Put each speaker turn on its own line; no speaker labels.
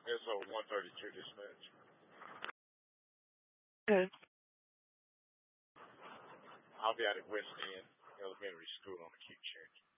SO 132 dispatch.
Good.
I'll be out at West End Elementary School on the Q check.